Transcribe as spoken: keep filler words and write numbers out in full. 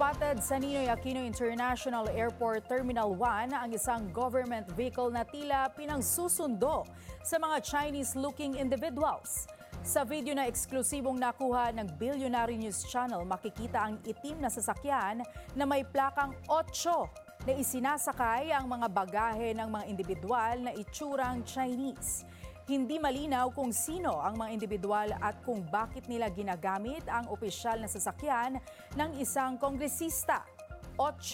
Spotted sa Ninoy Aquino International Airport Terminal one ang isang government vehicle na tila pinangsusundo sa mga Chinese-looking individuals. Sa video na eksklusibong nakuha ng Billionaire News Channel, makikita ang itim na sasakyan na may plakang otso na isinasakay ang mga bagahe ng mga individual na itsurang Chinese. Hindi malinaw kung sino ang mga individual at kung bakit nila ginagamit ang opisyal na sasakyan ng isang kongresista.